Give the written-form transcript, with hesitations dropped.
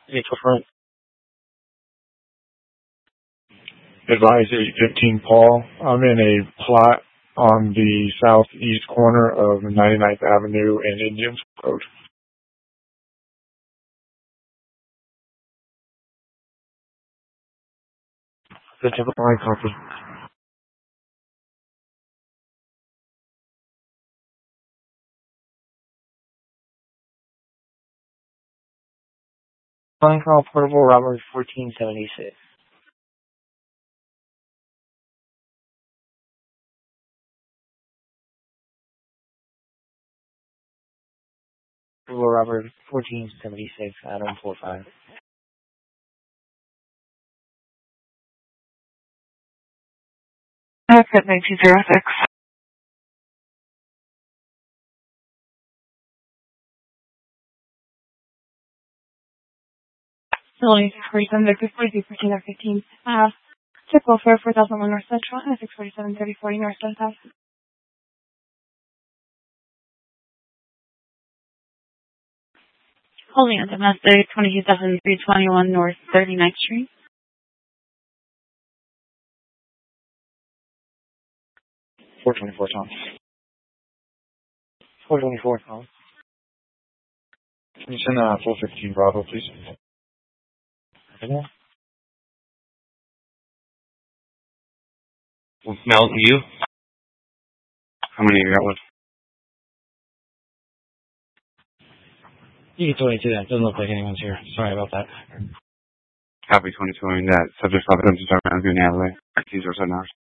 front. Advise 815 Paul. I'm in a plot on the southeast corner of 99th Avenue and Indians Road. Good to line copy. Line call portable robbery 1476. Portable robbery 1476, Adam 45. Exit 1906. Building 647, Victor 42, 14 or 15. Check welfare 4001 North Central, 647, 3040 North South House. Holding on domestic 22,321 North 39th Street. 424 Tom. 424 Tom. Can you send 415 Bravo, please? Okay. Mel, you? How many you got with? You get 22 then. Doesn't look like anyone's here. Sorry about that. Copy 22 that. Subject 5 items to start around 2 in the alley. 0 7 hours.